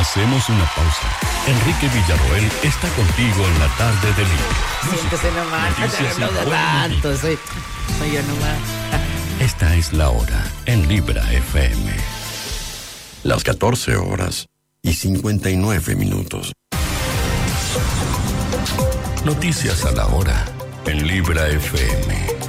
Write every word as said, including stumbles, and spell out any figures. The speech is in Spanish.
Hacemos una pausa. Enrique Villarroel está contigo en la tarde de Libra. Siéntese nomás, Noticias no y de buena tanto, soy, soy yo nomás. Esta es la hora en Libra F M. Las catorce horas y cincuenta y nueve minutos. Noticias a la hora en Libra F M.